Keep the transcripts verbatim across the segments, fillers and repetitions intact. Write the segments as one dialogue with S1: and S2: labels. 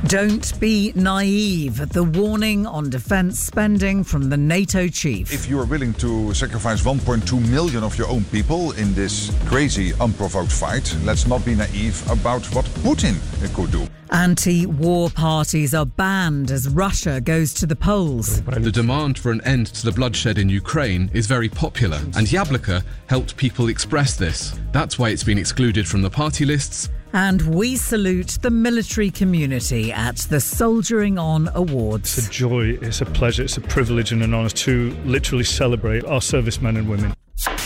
S1: Don't be naive. The warning on defence spending from the NATO chief.
S2: If you are willing to sacrifice one point two million of your own people in this crazy, unprovoked fight, let's not be naive about what Putin could do.
S1: Anti-war parties are banned as Russia goes to the polls.
S3: The demand for an end to the bloodshed in Ukraine is very popular, and Yabloko helped people express this. That's why it's been excluded from the party lists.
S1: And we salute the military community at the Soldiering On Awards.
S4: It's a joy, it's a pleasure, it's a privilege and an honour to literally celebrate our servicemen and women.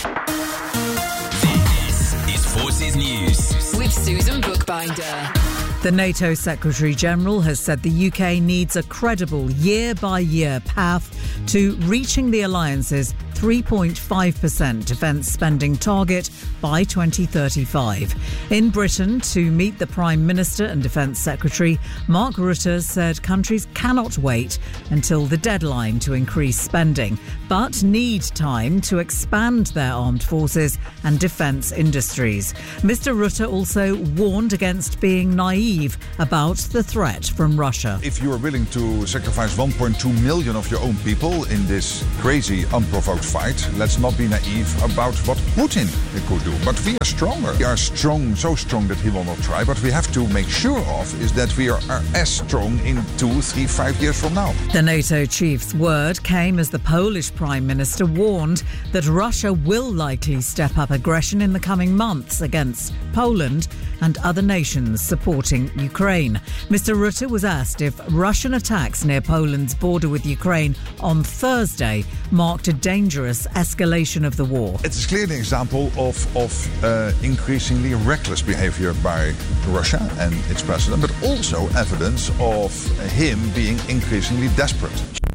S5: This is Forces News with Susan Bookbinder.
S1: The NATO Secretary-General has said the U K needs a credible year-by-year path to reaching the alliance's three point five percent defence spending target by twenty thirty-five. In Britain, to meet the Prime Minister and Defence Secretary, Mark Rutte said countries cannot wait until the deadline to increase spending, but need time to expand their armed forces and defence industries. Mister Rutte also warned against being naive about the threat from Russia.
S2: If you are willing to sacrifice one point two million of your own people in this crazy, unprovoked fight, let's not be naive about what Putin could do. But we are stronger. We are strong, so strong that he will not try. But we have to make sure of is that we are, are as strong in two, three, five years from now.
S1: The NATO chief's word came as the Polish Prime Minister warned that Russia will likely step up aggression in the coming months against Poland and other nations supporting Ukraine. Mister Rutte was asked if Russian attacks near Poland's border with Ukraine on Thursday marked a dangerous escalation of the war.
S2: It's clearly an example of, of uh, increasingly reckless behavior by Russia and its president, but also evidence of him being increasingly desperate.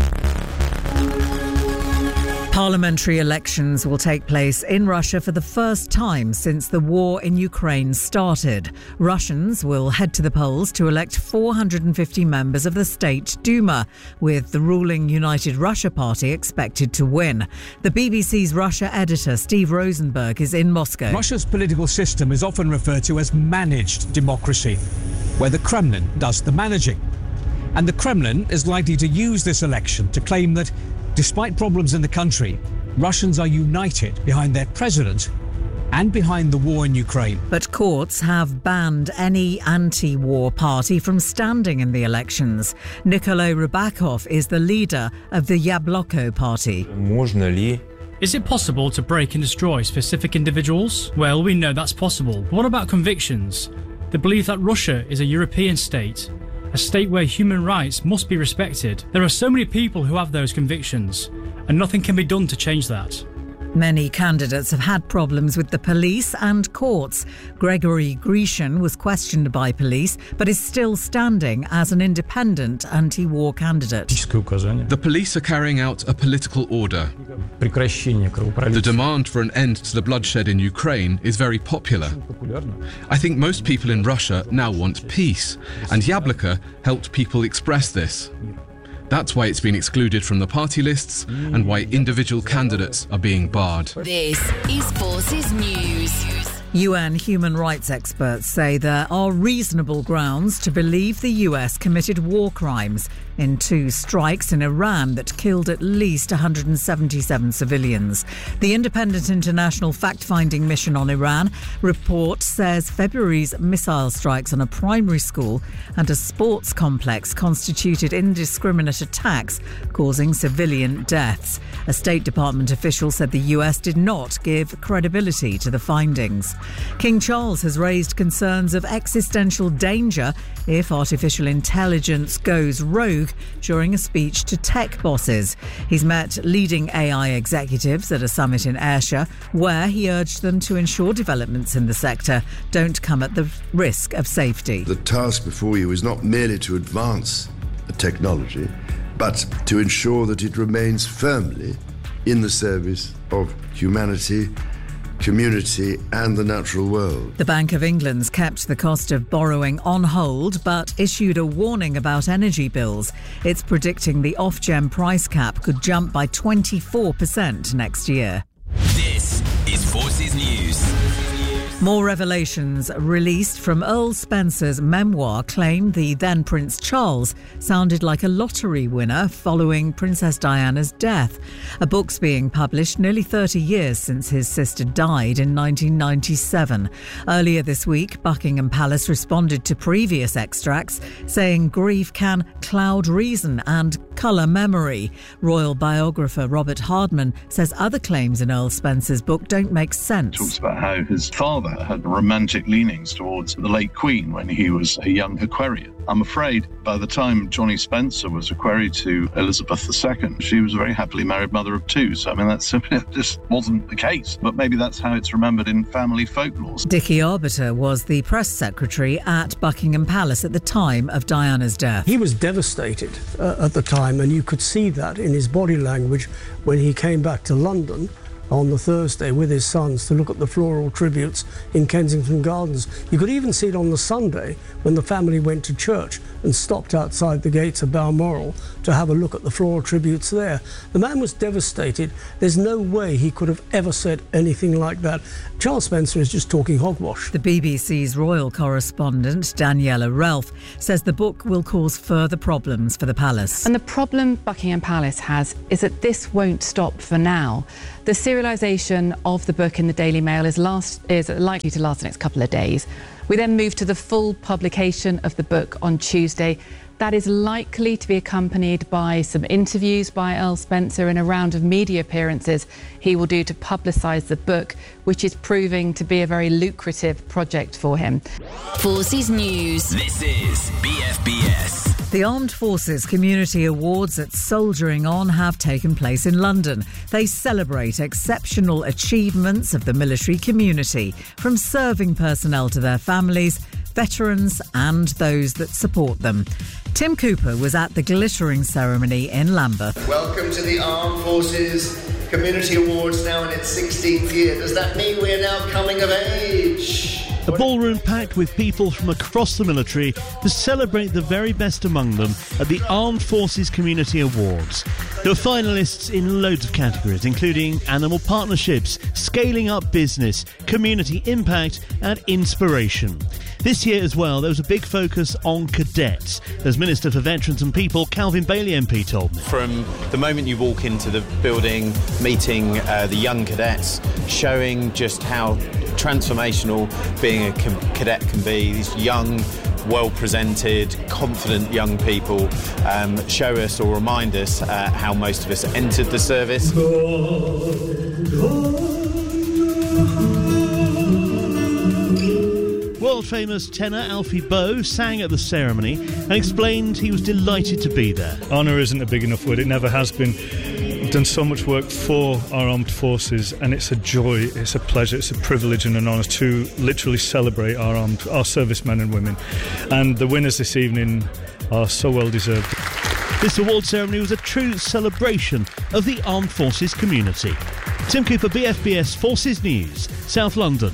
S1: Parliamentary elections will take place in Russia for the first time since the war in Ukraine started. Russians will head to the polls to elect four hundred fifty members of the State Duma, with the ruling United Russia Party expected to win. The B B C's Russia editor Steve Rosenberg is in Moscow.
S6: Russia's political system is often referred to as managed democracy, where the Kremlin does the managing. And the Kremlin is likely to use this election to claim that, despite problems in the country, Russians are united behind their president and behind the war in Ukraine.
S1: But courts have banned any anti-war party from standing in the elections. Nikolai Rybakov is the leader of the Yabloko party.
S7: Is it possible to break and destroy specific individuals? Well, we know that's possible. But what about convictions? The belief that Russia is a European state, a state where human rights must be respected. There are so many people who have those convictions, and nothing can be done to change that.
S1: Many candidates have had problems with the police and courts. Gregory Grecian was questioned by police, but is still standing as an independent anti-war candidate.
S3: The police are carrying out a political order. The demand for an end to the bloodshed in Ukraine is very popular. I think most people in Russia now want peace, and Yabloko helped people express this. That's why it's been excluded from the party lists and why individual candidates are being barred.
S5: This is Forces News.
S1: U N human rights experts say there are reasonable grounds to believe the U S committed war crimes in two strikes in Iran that killed at least one hundred seventy-seven civilians. The Independent International Fact-Finding Mission on Iran report says February's missile strikes on a primary school and a sports complex constituted indiscriminate attacks, causing civilian deaths. A State Department official said the U S did not give credibility to the findings. King Charles has raised concerns of existential danger if artificial intelligence goes rogue during a speech to tech bosses. He's met leading A I executives at a summit in Ayrshire, where he urged them to ensure developments in the sector don't come at the risk of safety.
S8: The task before you is not merely to advance a technology, but to ensure that it remains firmly in the service of humanity, community and the natural world.
S1: The Bank of England's kept the cost of borrowing on hold but issued a warning about energy bills. It's predicting the Ofgem price cap could jump by twenty-four percent next year.
S5: This is Forces News.
S1: More revelations released from Earl Spencer's memoir claim the then Prince Charles sounded like a lottery winner following Princess Diana's death. A book's being published nearly thirty years since his sister died in nineteen ninety-seven. Earlier this week, Buckingham Palace responded to previous extracts, saying grief can cloud reason and colour memory. Royal biographer Robert Hardman says other claims in Earl Spencer's book don't make sense.
S9: He talks about how his father had romantic leanings towards the late Queen when he was a young equerry. I'm afraid by the time Johnny Spencer was equerry to Elizabeth the Second, she was a very happily married mother of two. So, I mean, that simply just wasn't the case. But maybe that's how it's remembered in family folklore.
S1: Dickie Arbiter was the press secretary at Buckingham Palace at the time of Diana's death.
S10: He was devastated uh, at the time, and you could see that in his body language when he came back to London on the Thursday with his sons to look at the floral tributes in Kensington Gardens. You could even see it on the Sunday when the family went to church and stopped outside the gates of Balmoral to have a look at the floral tributes there. The man was devastated. There's no way he could have ever said anything like that. Charles Spencer is just talking hogwash.
S1: The B B C's royal correspondent, Daniela Ralph, says the book will cause further problems for the palace.
S11: And the problem Buckingham Palace has is that this won't stop for now. The serialisation of the book in the Daily Mail is, last, is likely to last the next couple of days. We then move to the full publication of the book on Tuesday. That is likely to be accompanied by some interviews by Earl Spencer and a round of media appearances he will do to publicise the book, which is proving to be a very lucrative project for him.
S5: Forces News. This is B F B S.
S1: The Armed Forces Community Awards at Soldiering On have taken place in London. They celebrate exceptional achievements of the military community, from serving personnel to their families, veterans and those that support them. Tim Cooper was at the glittering ceremony in Lambeth.
S12: Welcome to the Armed Forces Community Awards, now in its sixteenth year. Does that mean we're now coming of age?
S13: A ballroom packed with people from across the military to celebrate the very best among them at the Armed Forces Community Awards. There were finalists in loads of categories, including animal partnerships, scaling up business, community impact and inspiration. This year as well, there was a big focus on cadets, as Minister for Veterans and People, Calvin Bailey M P told me.
S14: From the moment you walk into the building, meeting uh, the young cadets, showing just how transformational being a cadet can be. These young, well-presented, confident young people um, show us or remind us uh, how most of us entered the service.
S13: World-famous tenor Alfie Boe sang at the ceremony and explained he was delighted to be there.
S4: Honour isn't a big enough word, it never has been. I've done so much work for our armed forces, and it's a joy, it's a pleasure, it's a privilege and an honour to literally celebrate our armed, our servicemen and women. And the winners this evening are so well deserved.
S13: This award ceremony was a true celebration of the armed forces community. Tim Cooper, B F B S Forces News, South London.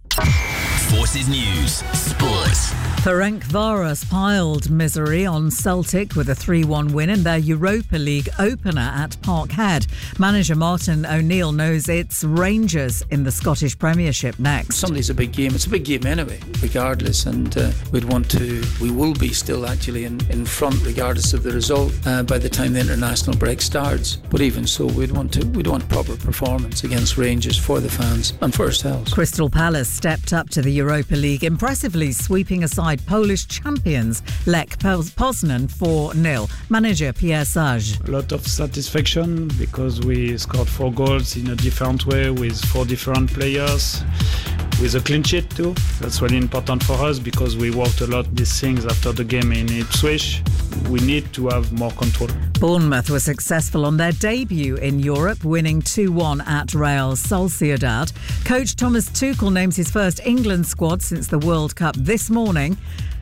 S5: Forces News, Sports.
S1: Ferencváros piled misery on Celtic with a three one win in their Europa League opener at Parkhead. Manager Martin O'Neill knows it's Rangers in the Scottish Premiership next.
S15: Sunday's a big game. It's a big game anyway, regardless, and uh, we'd want to, we will be still actually in, in front regardless of the result uh, by the time the international break starts. But even so, we'd want to, we'd want proper performance against Rangers for the fans and for ourselves.
S1: Crystal Palace stepped up to the Europa League, impressively sweeping aside Polish champions Lech Poznan four nil. Manager Pierre Sage.
S16: A lot of satisfaction because we scored four goals in a different way with four different players, with a clean sheet too. That's really important for us because we worked a lot these things after the game in Ipswich. We need to have more control.
S1: Bournemouth were successful on their debut in Europe, winning two one at Real Sociedad. Coach Thomas Tuchel names his first England squad since the World Cup this morning,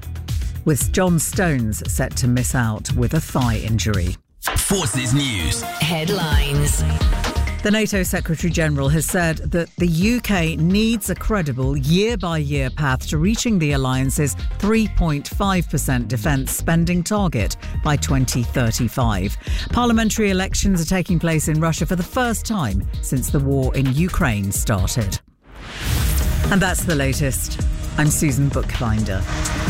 S1: with John Stones set to miss out with a thigh injury.
S5: Forces News. Headlines.
S1: The NATO Secretary-General has said that the U K needs a credible year-by-year path to reaching the alliance's three point five percent defence spending target by twenty thirty-five. Parliamentary elections are taking place in Russia for the first time since the war in Ukraine started. And that's the latest. I'm Susan Bookbinder.